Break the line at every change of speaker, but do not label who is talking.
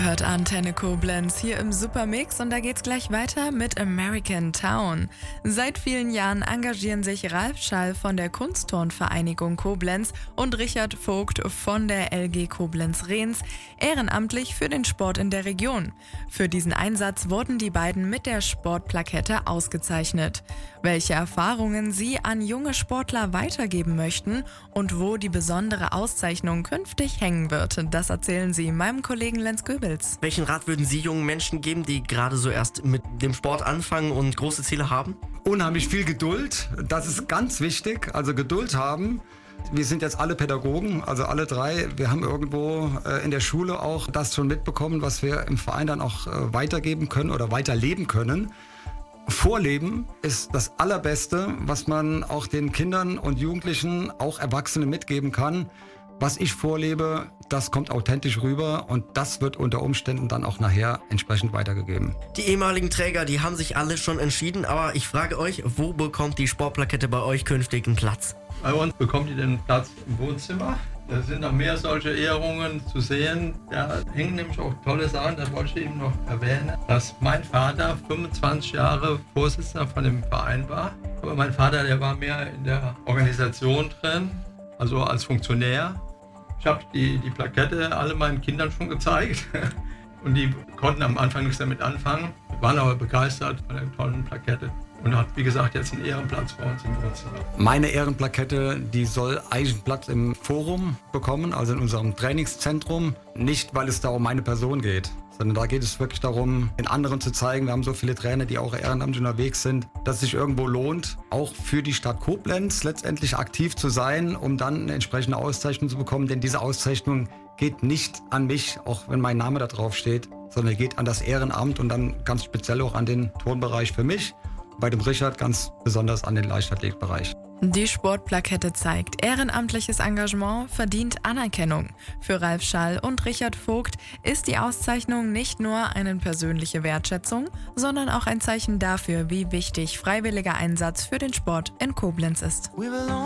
Hört Antenne Koblenz hier im Supermix und da geht's gleich weiter mit American Town. Seit vielen Jahren engagieren sich Ralf Schall von der Kunstturnvereinigung Koblenz und Richard Vogt von der LG Koblenz-Rehns ehrenamtlich für den Sport in der Region. Für diesen Einsatz wurden die beiden mit der Sportplakette ausgezeichnet. Welche Erfahrungen sie an junge Sportler weitergeben möchten und wo die besondere Auszeichnung künftig hängen wird, das erzählen sie meinem Kollegen Lenz Göbels.
Welchen Rat würden Sie jungen Menschen geben, die gerade so erst mit dem Sport anfangen und große Ziele haben?
Unheimlich viel Geduld, das ist ganz wichtig, also Geduld haben. Wir sind jetzt alle Pädagogen, also alle drei. Wir haben irgendwo in der Schule auch das schon mitbekommen, was wir im Verein dann auch weitergeben können oder weiterleben können. Vorleben ist das Allerbeste, was man auch den Kindern und Jugendlichen, auch Erwachsenen mitgeben kann. Was ich vorlebe, das kommt authentisch rüber und das wird unter Umständen dann auch nachher entsprechend weitergegeben.
Die ehemaligen Träger, die haben sich alle schon entschieden, aber ich frage euch, wo bekommt die Sportplakette bei euch künftig einen Platz?
Bei uns bekommt ihr den Platz im Wohnzimmer. Da sind noch mehr solche Ehrungen zu sehen. Da hängen nämlich auch tolle Sachen, das wollte ich eben noch erwähnen, dass mein Vater 25 Jahre Vorsitzender von dem Verein war. Aber mein Vater, der war mehr in der Organisation drin, also als Funktionär. Ich habe die Plakette alle meinen Kindern schon gezeigt und die konnten am Anfang nichts damit anfangen, waren aber begeistert von der tollen Plakette und hat, wie gesagt, jetzt einen Ehrenplatz bei uns im Wohnzimmer.
Meine Ehrenplakette, die soll eigentlich Platz im Forum bekommen, also in unserem Trainingszentrum. Nicht, weil es da um meine Person geht, sondern da geht es wirklich darum, den anderen zu zeigen, wir haben so viele Trainer, die auch ehrenamtlich unterwegs sind, dass es sich irgendwo lohnt, auch für die Stadt Koblenz letztendlich aktiv zu sein, um dann eine entsprechende Auszeichnung zu bekommen. Denn diese Auszeichnung geht nicht an mich, auch wenn mein Name da drauf steht, sondern geht an das Ehrenamt und dann ganz speziell auch an den Turnbereich für mich. Bei dem Richard ganz besonders an den Leichtathletikbereich.
Die Sportplakette zeigt, ehrenamtliches Engagement verdient Anerkennung. Für Ralf Schall und Richard Vogt ist die Auszeichnung nicht nur eine persönliche Wertschätzung, sondern auch ein Zeichen dafür, wie wichtig freiwilliger Einsatz für den Sport in Koblenz ist.